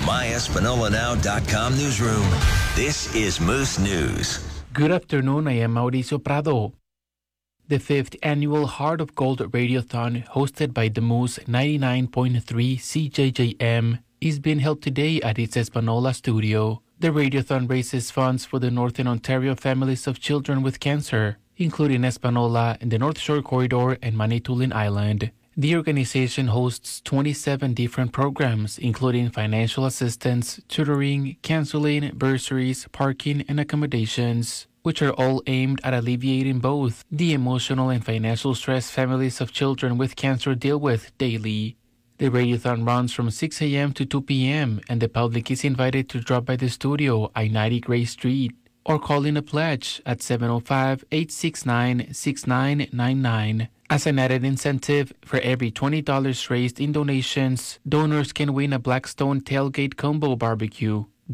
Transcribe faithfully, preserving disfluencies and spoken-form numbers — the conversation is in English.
my espanola now dot com newsroom, this is Moose News. Good afternoon, I am Mauricio Prado. The fifth annual Heart of Gold Radiothon, hosted by the Moose ninety-nine point three C J J M, is being held today at its Espanola studio. The Radiothon raises funds for the Northern Ontario families of children with cancer, including Espanola and the North Shore Corridor and Manitoulin Island. The organization hosts twenty-seven different programs, including financial assistance, tutoring, counseling, bursaries, parking, and accommodations, which are all aimed at alleviating both the emotional and financial stress families of children with cancer deal with daily. The Radiothon runs from six a.m. to two p.m., and the public is invited to drop by the studio at ninety Gray Street or call in a pledge at seven oh five, eight six nine, six nine nine nine. As an added incentive, for every twenty dollars raised in donations, donors can win a Blackstone Tailgate Combo Barbecue.